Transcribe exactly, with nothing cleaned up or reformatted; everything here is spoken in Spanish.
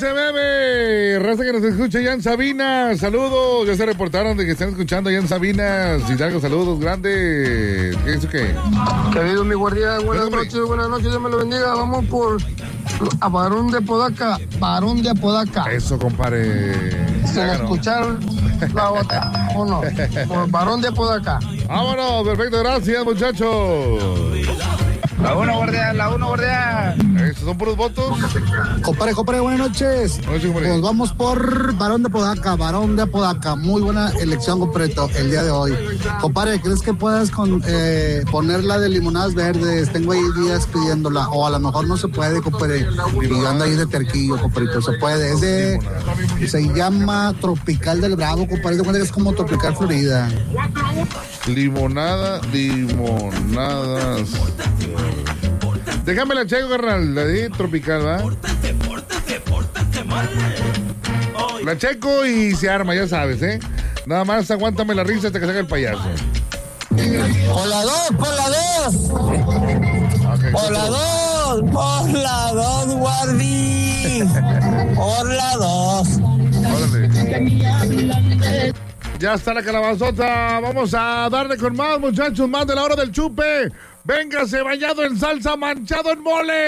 M M, raza que nos escucha allá en Sabinas, saludos, ya se reportaron de que están escuchando allá en Sabinas, Hidalgo, saludos grandes. ¿Qué es qué? Querido mi guardián, buenas Bueno, noches, buenas noches, Dios me lo bendiga. Vamos por a Barón de Apodaca, Barón de Apodaca. Eso, compadre. Sin escuchar la otra, ¿o no? Por Barón de Apodaca. Vámonos, perfecto, gracias, muchachos. La uno, guardián, la uno, guardián. ¿Estos son puros votos? Compadre, compadre, buenas noches. Buenas noches, compadre. Pues vamos por Barón de Apodaca, Barón de Apodaca. Muy buena elección, completo, el día de hoy. Compadre, ¿crees que puedas con, eh, poner la de limonadas verdes? Tengo ahí días pidiéndola. O a lo mejor no se puede, compadre. Y anda ahí de terquillo, compadre. Se puede. Es de... Se llama Tropical del Bravo, compadre. Es como Tropical Florida. Limonada, limonadas. Déjame la checo, carnal. La de Tropical, ¿va? La checo y se arma, ya sabes, ¿eh? Nada más aguántame la risa hasta que salga el payaso. Por la dos, por la dos. Okay, Por la dos, por la dos, guardi. Por la dos. Órale. Ya está la calabazota. Vamos a darle con más, muchachos. Más de la hora del chupe. Véngase bañado en salsa, manchado en mole.